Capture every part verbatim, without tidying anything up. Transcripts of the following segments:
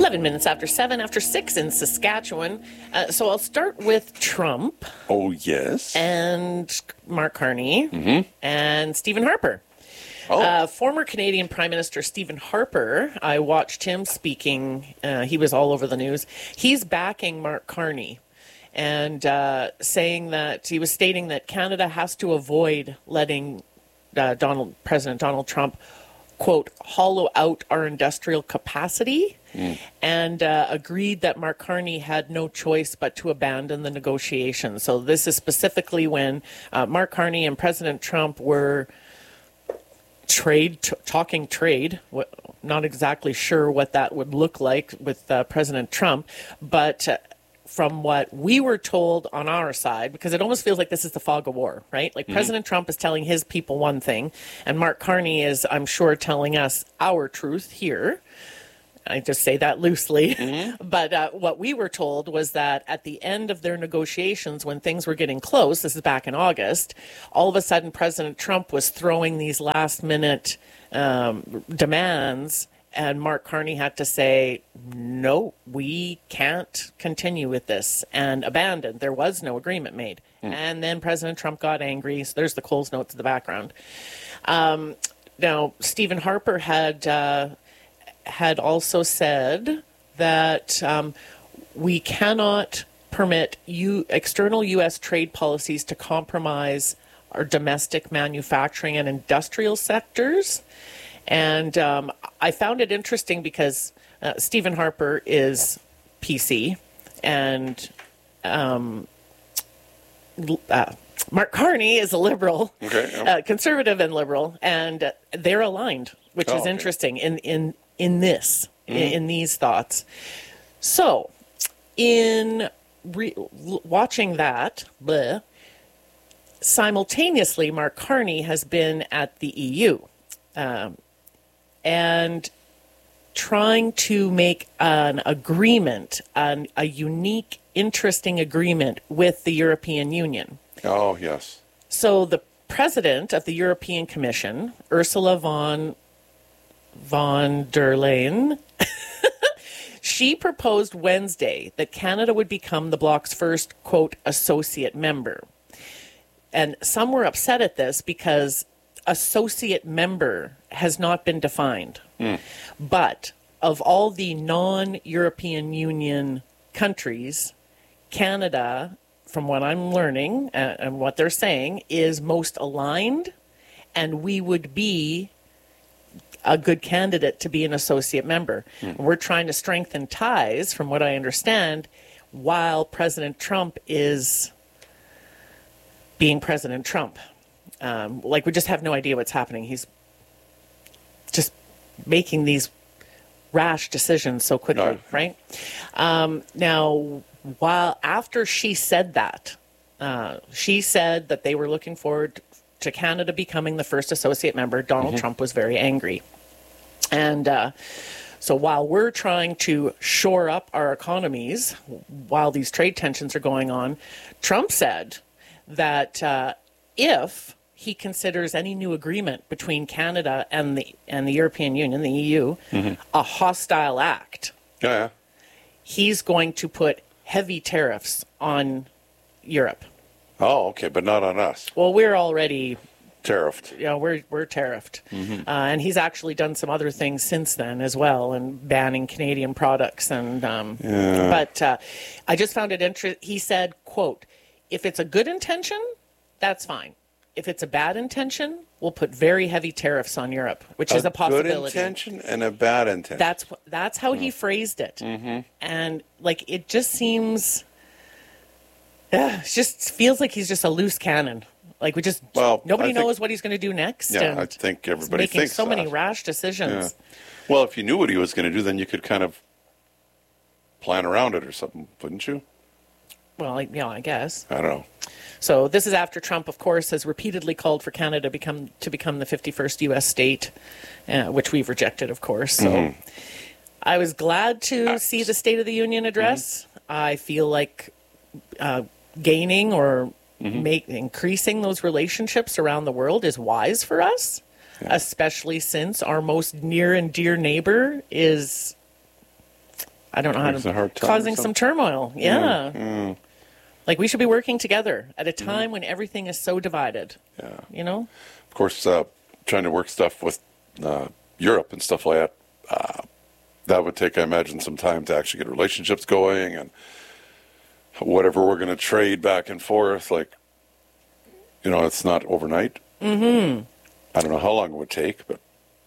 eleven minutes after seven, after six in Saskatchewan. Uh, so I'll start with Trump. Oh, yes. And Mark Carney. Mm-hmm. And Stephen Harper. Oh. Uh, former Canadian Prime Minister Stephen Harper, I watched him speaking. Uh, he was all over the news. He's backing Mark Carney and uh, saying that he was stating that Canada has to avoid letting uh, Donald President Donald Trump, quote, hollow out our industrial capacity, mm. and uh, agreed that Mark Carney had no choice but to abandon the negotiations. So this is specifically when uh, Mark Carney and President Trump were trade, t- talking trade, what, not exactly sure what that would look like with uh, President Trump, but uh, from what we were told on our side, because it almost feels like this is the fog of war, right? Like mm-hmm. President Trump is telling his people one thing, and Mark Carney is, I'm sure, telling us our truth here. I just say that loosely. Mm-hmm. But uh, what we were told was that at the end of their negotiations, when things were getting close, this is back in August, all of a sudden President Trump was throwing these last-minute um, demands, and Mark Carney had to say, no, we can't continue with this, and abandoned. There was no agreement made. Mm. And then President Trump got angry. So there's the Coles notes in the background. Um, now, Stephen Harper had uh, had also said that um, we cannot permit U- external U S trade policies to compromise our domestic manufacturing and industrial sectors. And um, I found it interesting because uh, Stephen Harper is P C and um, uh, Mark Carney is a liberal, okay, yeah. uh, conservative and liberal, and uh, they're aligned, which oh, is okay. interesting in, in, in this, mm-hmm. in, in these thoughts. So in re- watching that, bleh, simultaneously, Mark Carney has been at the E U. Um, and trying to make an agreement, an, a unique, interesting agreement with the European Union. Oh, yes. So the president of the European Commission, Ursula von, von der Leyen, she proposed Wednesday that Canada would become the bloc's first, quote, associate member. And some were upset at this because associate member has not been defined. Mm. But of all the non-European Union countries, Canada, from what I'm learning uh, and what they're saying, is most aligned, and we would be a good candidate to be an associate member. Mm. We're trying to strengthen ties, from what I understand, while President Trump is being President Trump. Um, like, we just have no idea what's happening. He's just making these rash decisions so quickly, no. right? Um, now, while after she said that, uh, she said that they were looking forward to Canada becoming the first associate member. Donald mm-hmm. Trump was very angry. And uh, so while we're trying to shore up our economies, while these trade tensions are going on, Trump said that uh, if he considers any new agreement between Canada and the and the European Union, the E U, mm-hmm. a hostile act. Yeah, yeah. He's going to put heavy tariffs on Europe. Oh, okay, but not on us. Well, we're already tariffed. Yeah, you know, we're we're tariffed, mm-hmm. uh, and he's actually done some other things since then as well, and banning Canadian products. And um, yeah. but uh, I just found it interesting. He said, "quote If it's a good intention, that's fine. If it's a bad intention, we'll put very heavy tariffs on Europe," which a is a possibility. Good intention and a bad intention. That's that's how mm. he phrased it, mm-hmm. and like it just seems, uh, it just feels like he's just a loose cannon. Like we just well, nobody think, knows what he's going to do next. Yeah, and I think everybody making thinks so that. many rash decisions. Yeah. Well, if you knew what he was going to do, then you could kind of plan around it or something, wouldn't you? Well, yeah, I guess. I don't know. So this is after Trump, of course, has repeatedly called for Canada become to become the fifty-first U S state, uh, which we've rejected, of course. So mm-hmm. I was glad to uh, see the State of the Union address. Mm-hmm. I feel like uh, gaining or mm-hmm. make, increasing those relationships around the world is wise for us, yeah. especially since our most near and dear neighbor is I don't know how Gives a to, hard time or causing some something? turmoil. Yeah. Mm. Like we should be working together at a time when everything is so divided. Yeah. You know? Of course, uh, trying to work stuff with uh, Europe and stuff like that, uh, that would take, I imagine, some time to actually get relationships going and whatever we're going to trade back and forth. Like, you know, it's not overnight. Mm-hmm. I don't know how long it would take, but.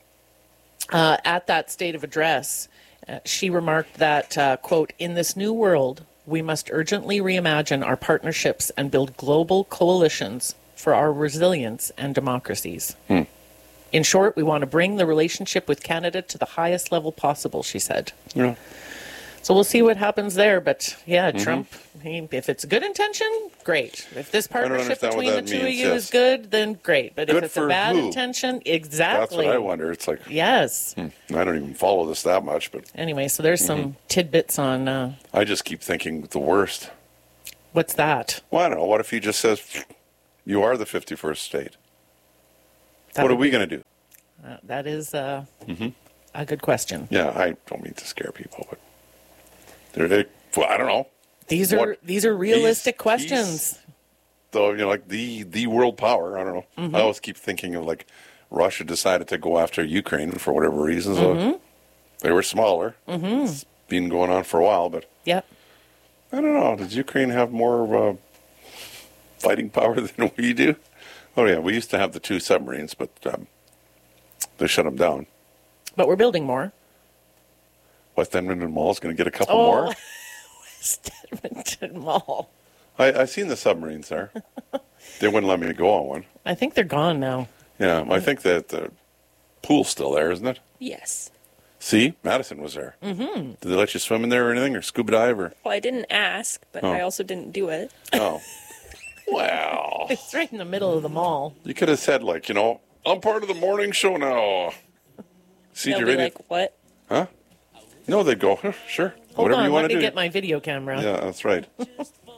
Uh, at that state of address, uh, she remarked that, uh, quote, in this new world, we must urgently reimagine our partnerships and build global coalitions for our resilience and democracies. Hmm. In short, we want to bring the relationship with Canada to the highest level possible, she said. Yeah. So we'll see what happens there. But yeah, Mm-hmm. Trump, he, if it's a good intention, great. If this partnership understand what between the that two of means, you yes. is good, then great. But Good if it's a for bad who? intention, That's exactly. what I wonder. It's like, Yes. hmm, I don't even follow this that much, but Anyway, so there's some Mm-hmm. tidbits on uh, I just keep thinking the worst. what's that? Well, I don't know. What if he just says, you are the fifty-first state? That What are would we be- going to do? Uh, that is uh, Mm-hmm. a good question. Yeah, I don't mean to scare people, but they're, they, well, I don't know. These are What- these are realistic he's- questions. Though, you know, like the the world power. I don't know. Mm-hmm. I always keep thinking of like Russia decided to go after Ukraine for whatever reason. So Mm-hmm. they were smaller. Mm-hmm. It's been going on for a while, but Yep. I don't know. Does Ukraine have more uh, fighting power than we do? Oh yeah, we used to have the two submarines, but um, they shut them down. But we're building more. West Edmonton Mall is going to get a couple Oh, more. West Edmonton Mall. I, I've seen the submarines there. They wouldn't let me go on one. I think they're gone now. Yeah, I think that the pool's still there, isn't it? Yes. See, Madison was there. Mm-hmm. Did they let you swim in there or anything, or scuba dive, or? Well, I didn't ask, but Oh. I also didn't do it. Oh, well, It's right in the middle of the mall. you could have said like, you know, I'm part of the morning show now. See, They'll you be ready? like, what? Huh? No, they'd go, huh, sure, Hold whatever on, you want let to me do. get my video camera. Yeah, that's right.